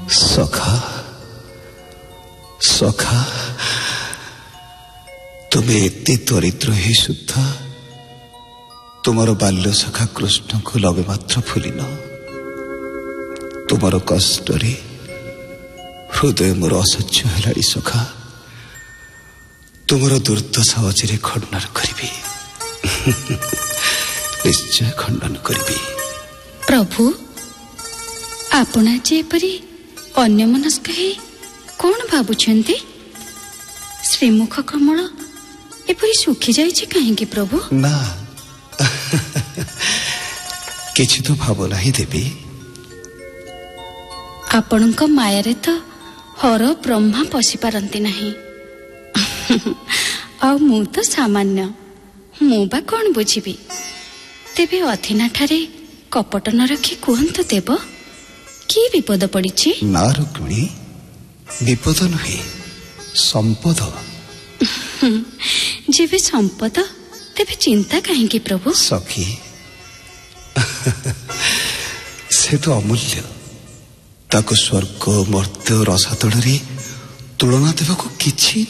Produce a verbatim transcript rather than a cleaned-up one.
सखा सखा तुम्हें एते दरिद्र ही सुद्धा तुमर बाल्य सखा कृष्ण को लबे मात्र भूलिन। तुमर कष्ट हृदय मोर असह्य है सखा। तुमर दुर्दशा अचिरे खंडन करी निश्चय खंडन करी। प्रभु आपण जेपरी अन्यमनस्क है कौन भावुंट श्रीमुख कमल एपरी सुखी जाइए कहीं प्रभु? ना किछि तो भाव नहीं देवी। आपणक मायारे तो हर ब्रह्मा पशि पारती नहीं। आ मु तो सामान्य मु बा कौन बुझी। तेबे अथिना ठारे कपट न रखी कहतु देव कि विपद पड़ी? ना रुक्मिणी विपद नुहे संपद। जेबे संपद तेबे चिंता कहीं प्रभु? सखी से तो अमूल्य ताको स्वर्ग मर्त्य रसातल तुलना देवा किछि